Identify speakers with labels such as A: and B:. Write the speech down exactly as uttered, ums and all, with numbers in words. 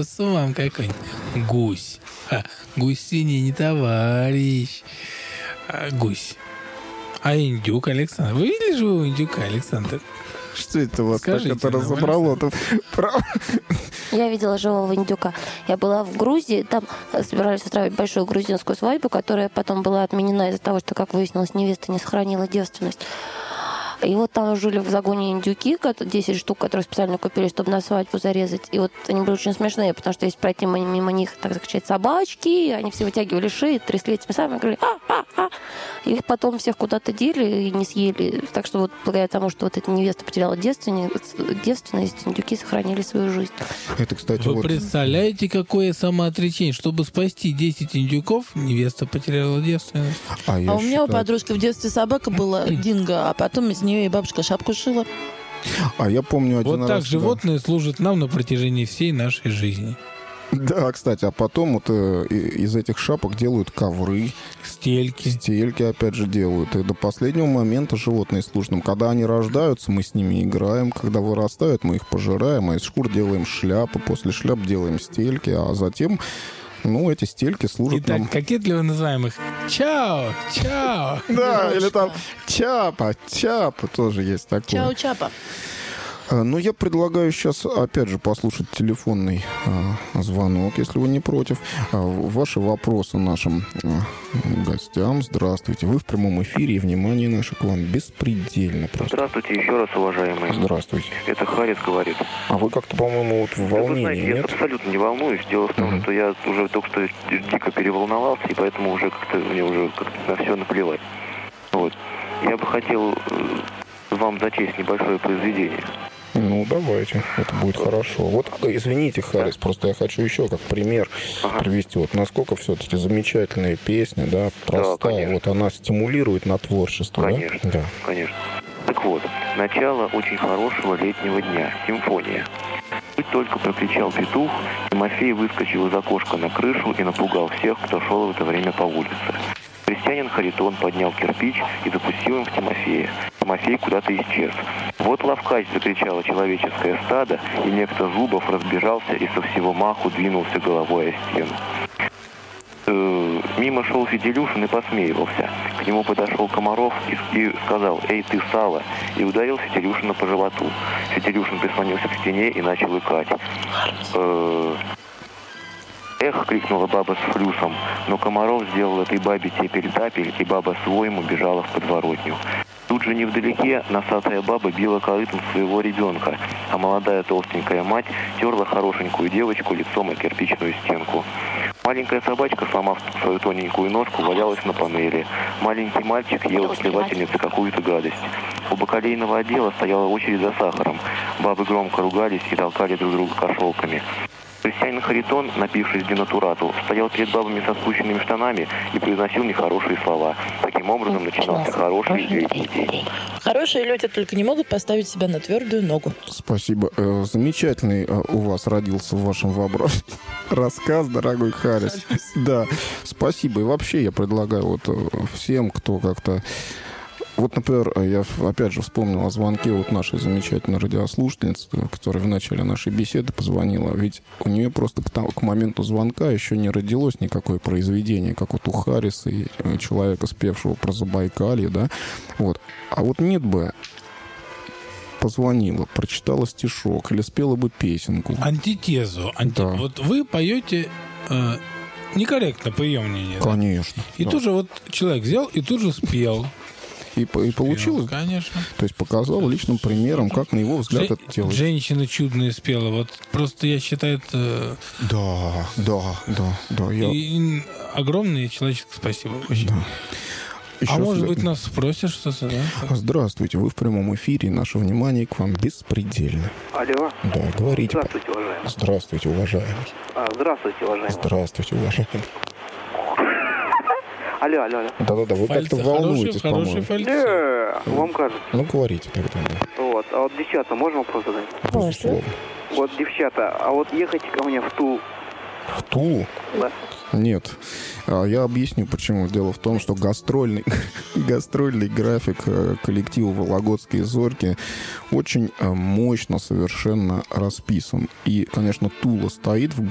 A: попадется вам какой-нибудь гусь. А, гусь свиньи не товарищ. А, гусь. А индюк, Александр? Вы видели живого индюка, Александр?
B: Что это у вас
A: Скажите,
B: так это разобрало?
C: Я видела живого индюка. Я была в Грузии, там собирались устраивать большую грузинскую свадьбу, которая потом была отменена из-за того, что, как выяснилось, невеста не сохранила девственность. И вот там жили в загоне индюки, десять штук, которые специально купили, чтобы на свадьбу зарезать. И вот они были очень смешные, потому что если пройти мимо них, так сказать, собачки, они все вытягивали шеи, трясли этими самыми, говорили «а-а-а». Их потом всех куда-то дели и не съели. Так что вот благодаря тому, что вот эта невеста потеряла девственность, девственность индюки сохранили свою жизнь.
B: Это, кстати,
A: Вы
B: вот...
A: представляете, какое самоотречение? Чтобы спасти десять индюков, невеста потеряла девственность.
D: А,
B: А, я
D: а у меня у
B: считаю-
D: подружки в детстве собака была, динго, а потом из нее и бабушка шапку шила.
B: А я помню один
A: Вот
B: раз...
A: так
B: да.
A: животные служат нам на протяжении всей нашей жизни.
B: Да, кстати, а потом вот э, и- из этих шапок делают ковры,
A: Стельки.
B: стельки, опять же, делают. И до последнего момента животные служат нам. Когда они рождаются, мы с ними играем. Когда вырастают, мы их пожираем, а из шкур делаем шляпы. После шляп делаем стельки, а затем, ну, эти стельки служат
A: Итак,
B: нам...
A: кокетливо называем их «Чао! Чао!»
B: Да, или там чапа, чапа тоже есть такое.
D: Чау-чапа.
B: А, Ну, я предлагаю сейчас, опять же, послушать телефонный а, звонок, если вы не против. А, в- ваши вопросы нашим а, гостям. Здравствуйте. Вы в прямом эфире, и внимание наше к вам беспредельно просто.
E: Здравствуйте еще раз, уважаемые.
B: Здравствуйте.
E: Это Харис говорит.
B: А вы как-то, по-моему, вот в
E: Да вы
B: волнении,
E: знаете, я
B: нет?
E: абсолютно не волнуюсь. Дело в том,
B: Мгм.
E: что я уже только что дико переволновался, и поэтому уже как-то мне уже как-то на все наплевать. Вот. Я бы хотел э, вам зачесть небольшое произведение.
B: Ну, давайте. Это будет хорошо. Вот, э, извините, Харрис, просто я хочу еще как пример
E: Ага.
B: привести. Вот насколько все-таки замечательная песня, да, простая.
E: конечно.
B: Вот она стимулирует на творчество,
E: Конечно.
B: да? Да.
E: Конечно. Так вот, начало очень хорошего летнего дня. Симфония. Тут только прокричал петух, Тимофей выскочил из окошка на крышу и напугал всех, кто шел в это время по улице. Крестьянин Харитон поднял кирпич и запустил им в Тимофея. Тимофей куда-то исчез. Вот ловкач, закричало человеческое стадо, и некто Зубов разбежался и со всего маху двинулся головой о стену. Э, Мимо шел Фиделюшин и посмеивался. К нему подошел Комаров и, и сказал: «Эй, ты, сало!» и ударил Фиделюшина по животу. Фиделюшин прислонился к стене и начал икать. Э, «Эх!» — крикнула баба с флюсом, но Комаров сделал этой бабе тепель-тапель, и баба своим убежала в подворотню. Тут же невдалеке носатая баба била корытом своего ребенка, а молодая толстенькая мать терла хорошенькую девочку лицом о кирпичную стенку. Маленькая собачка, сломав свою тоненькую ножку, валялась на панели. Маленький мальчик ел от сливательницы какую-то гадость. У бакалейного отдела стояла очередь за сахаром. Бабы громко ругались и толкали друг друга кошелками. Крестьянин Харитон, напившись денатурату, стоял перед бабами со спущенными штанами и произносил нехорошие слова. Таким образом начинался хороший летний день.
D: Хорошие люди только не могут поставить себя на твердую ногу.
B: Спасибо. Э, Замечательный э, у вас родился в вашем воображении рассказ, дорогой Харрис. Да, спасибо. И вообще я предлагаю вот э, всем, кто как-то... Вот, например, я опять же вспомнил о звонке вот нашей замечательной радиослушательницы, которая в начале нашей беседы позвонила. Ведь у нее просто к, там, к моменту звонка еще не родилось никакое произведение, как вот у Харриса и э, человека, спевшего про Забайкалье, да. Вот. А вот нет бы позвонила, прочитала стишок или спела бы песенку.
A: Антитезу. Анти...
B: Да.
A: Вот вы поете э, некорректно, по ее мнению. да?
B: Конечно.
A: И
B: Да.
A: тут же вот человек взял и тут же спел.
B: И, по- и получилось,
A: Спел, конечно.
B: то есть показал личным примером, как, на его взгляд,
A: Же-
B: это делать.
A: Женщина чудная спела. Вот просто я считаю, это
B: Да, да, да, да. Я...
A: и огромное человеческое спасибо. Очень.
B: Да.
A: А
B: Еще
A: может
B: с-
A: быть, нас спросишь что-то, да?
B: Здравствуйте, вы в прямом эфире, и наше внимание к вам беспредельно.
F: Алло.
B: Да, говорите.
F: Здравствуйте, уважаемый.
B: Здравствуйте, уважаемый.
F: А, здравствуйте, уважаемый.
B: Здравствуйте, уважаемый.
F: Алло, алло, алло.
B: Да-да-да, вы
A: Фальцет,
B: как-то волнуетесь,
A: хороший,
B: по-моему.
A: хороший фальцет.
F: Не, вам кажется.
B: Ну, говорите тогда, да.
F: Вот. А вот, девчата, можно вопрос задать?
B: Безусловно.
F: Вот, девчата, а вот ехайте ко мне в Тулу.
B: В Тулу?
F: Да.
B: Нет. А, Я объясню, почему. Дело в том, что гастрольный, гастрольный график э, коллектива «Вологодские зорьки» очень э, мощно совершенно расписан. И, конечно, Тула стоит в